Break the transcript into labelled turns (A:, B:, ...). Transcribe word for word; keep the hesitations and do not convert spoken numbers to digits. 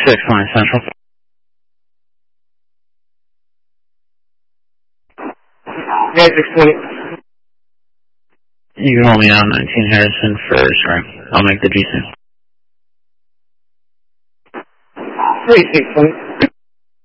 A: six line central.
B: Yeah, six twenty.
A: You can hold me on nineteen Harrison for sorry. I'll make the G C.
B: Three six twenty.